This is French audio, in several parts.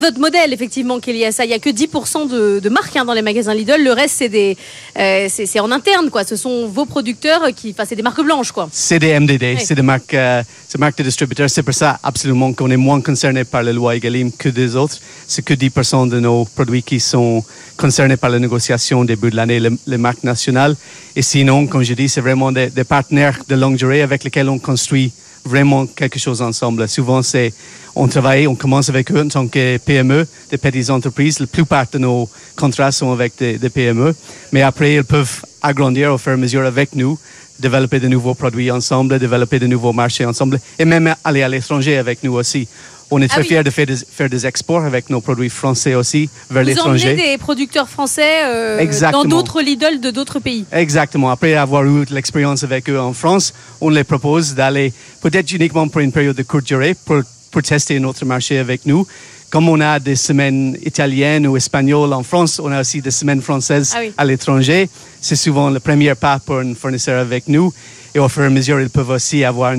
Votre modèle, effectivement, qu'il y a ça. Il n'y a que 10% de marques dans les magasins Lidl. Le reste, c'est en interne, quoi. Ce sont vos producteurs c'est des marques blanches, quoi. C'est des MDD, Oui. c'est des marques de distributeurs. C'est pour ça, absolument, qu'on est moins concerné par la loi Egalim que des autres. C'est que 10% de nos produits qui sont concernés par la négociation au début de l'année, les marques nationales. Et sinon, comme je dis, c'est vraiment des partenaires de longue durée avec lesquels on construit vraiment quelque chose ensemble. Souvent, on commence avec eux en tant que PME, des petites entreprises. La plupart de nos contrats sont avec des PME, mais après, ils peuvent agrandir au fur et à mesure avec nous, développer de nouveaux produits ensemble, développer de nouveaux marchés ensemble, et même aller à l'étranger avec nous aussi. On est très fiers de faire des exports avec nos produits français aussi vers l'étranger. Vous emmenez des producteurs français dans d'autres Lidl de d'autres pays. Exactement. Après avoir eu l'expérience avec eux en France, on les propose d'aller peut-être uniquement pour une période de courte durée pour tester un autre marché avec nous. Comme on a des semaines italiennes ou espagnoles en France, on a aussi des semaines françaises à l'étranger. C'est souvent le premier pas pour un fournisseur avec nous. Et au fur et à mesure, ils peuvent aussi avoir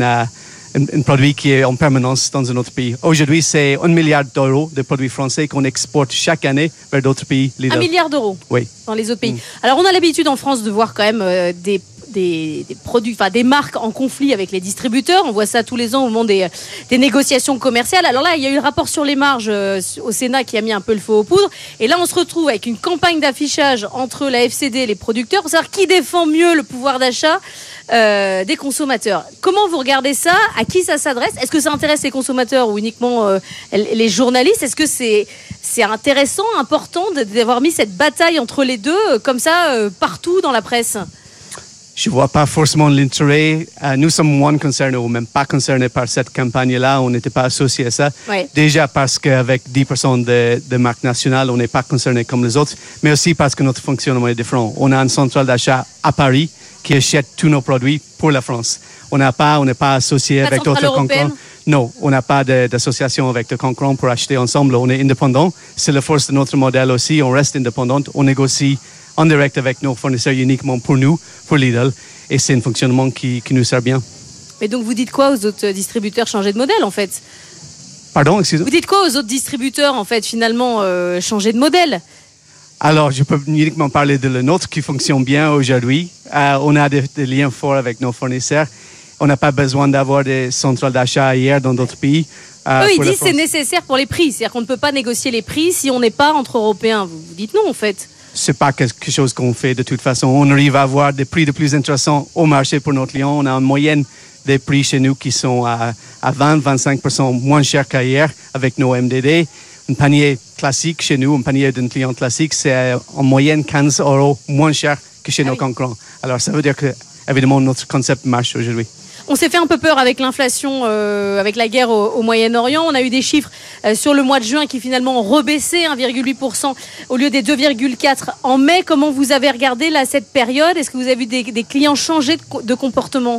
un produit qui est en permanence dans un autre pays. Aujourd'hui, c'est 1 milliard d'euros de produits français qu'on exporte chaque année vers d'autres pays. Lidl. 1 milliard d'euros oui. Dans les autres pays. Alors, on a l'habitude en France de voir quand même des produits, des marques en conflit avec les distributeurs. On voit ça tous les ans au moment des négociations commerciales. Alors là, il y a eu le rapport sur les marges au Sénat qui a mis un peu le feu aux poudres. Et là, on se retrouve avec une campagne d'affichage entre la FCD et les producteurs pour savoir qui défend mieux le pouvoir d'achat des consommateurs. Comment vous regardez ça? À qui ça s'adresse? Est-ce que ça intéresse les consommateurs ou uniquement les journalistes? Est-ce que c'est intéressant, important d'avoir mis cette bataille entre les deux comme ça partout dans la presse? Je ne vois pas forcément l'intérêt. Nous sommes moins concernés ou même pas concernés par cette campagne-là. On n'était pas associés à ça. Ouais. Déjà parce qu'avec 10% de marques nationales, on n'est pas concernés comme les autres, mais aussi parce que notre fonctionnement est différent. On a une centrale d'achat à Paris qui achète tous nos produits pour la France. On n'est pas associé avec d'autres concurrents. Non, on n'a pas d'association avec des concurrents pour acheter ensemble. On est indépendant. C'est la force de notre modèle aussi. On reste indépendant. On négocie en direct avec nos fournisseurs uniquement pour nous, pour Lidl. Et c'est un fonctionnement qui nous sert bien. Et donc, vous dites quoi aux autres distributeurs? Changer de modèle, en fait? Pardon, excusez-moi. Vous dites quoi aux autres distributeurs, en fait, finalement, changer de modèle? Alors, je peux uniquement parler de le nôtre qui fonctionne bien aujourd'hui. On a des liens forts avec nos fournisseurs. On n'a pas besoin d'avoir des centrales d'achat ailleurs dans d'autres pays. Eux, ils disent que c'est nécessaire pour les prix. C'est-à-dire qu'on ne peut pas négocier les prix si on n'est pas entre Européens. Vous dites non, en fait. C'est pas quelque chose qu'on fait de toute façon. On arrive à avoir des prix de plus intéressants au marché pour nos clients. On a en moyenne des prix chez nous qui sont à 20-25% moins chers qu'ailleurs avec nos MDD. Un panier classique chez nous, un panier d'un client classique, c'est en moyenne 15 € moins cher que chez nos concurrents. Alors ça veut dire que, évidemment, notre concept marche aujourd'hui. On s'est fait un peu peur avec l'inflation, avec la guerre au Moyen-Orient. On a eu des chiffres sur le mois de juin qui finalement ont rebaissé 1,8% au lieu des 2,4% en mai. Comment vous avez regardé là, cette période? Est-ce que vous avez vu des clients changer de comportement?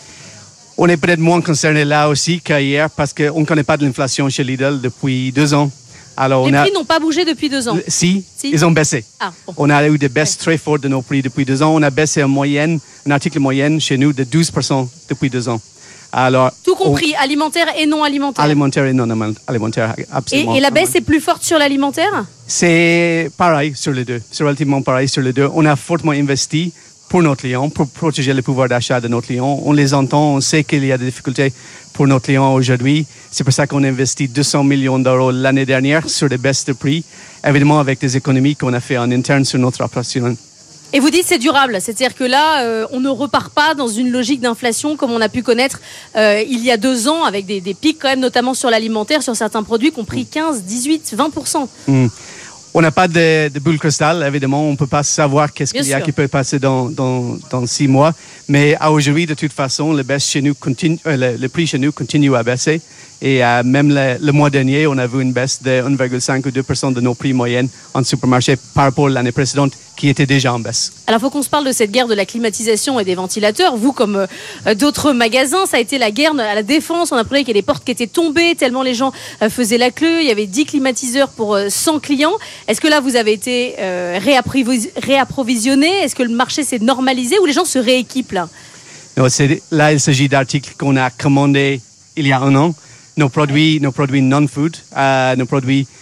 On est peut-être moins concerné là aussi qu'ailleurs parce qu'on ne connaît pas de l'inflation chez Lidl depuis 2 ans. Alors, les prix n'ont pas bougé depuis 2 ans? Si, ils ont baissé. Ah, bon. On a eu des baisses très fortes de nos prix depuis 2 ans. On a baissé en moyenne, un article moyenne chez nous de 12% depuis 2 ans. Alors, tout compris, alimentaire et non alimentaire? Alimentaire et non alimentaire, absolument. Et la baisse est plus forte sur l'alimentaire? C'est pareil sur les deux. C'est relativement pareil sur les deux. On a fortement investi pour nos clients, pour protéger le pouvoir d'achat de nos clients. On les entend, on sait qu'il y a des difficultés pour nos clients aujourd'hui. C'est pour ça qu'on a investi 200 millions d'euros l'année dernière sur des baisses de prix, évidemment avec des économies qu'on a fait en interne sur notre opération. Et vous dites c'est durable, c'est-à-dire que là, on ne repart pas dans une logique d'inflation comme on a pu connaître il y a 2 ans, avec des pics quand même, notamment sur l'alimentaire, sur certains produits qui ont pris 15, 18, 20%. On n'a pas de boule cristal, évidemment. On ne peut pas savoir qu'est-ce qu'il y a qui peut passer dans 6 mois. Mais aujourd'hui, de toute façon, le prix chez nous continue à baisser. Et même le mois dernier, on a vu une baisse de 1,5 ou 2% de nos prix moyennes en supermarché par rapport à l'année précédente, qui était déjà en baisse. Alors, il faut qu'on se parle de cette guerre de la climatisation et des ventilateurs. Vous, comme d'autres magasins, ça a été la guerre à la Défense. On apprenait qu'il y a des portes qui étaient tombées tellement les gens faisaient la queue. Il y avait 10 climatiseurs pour 100 clients. Est-ce que là, vous avez été réapprovisionné? Est-ce que le marché s'est normalisé ou les gens se rééquipent là? Non, là, il s'agit d'articles qu'on a commandés il y a 1 an. Nos produits non-food, nos produits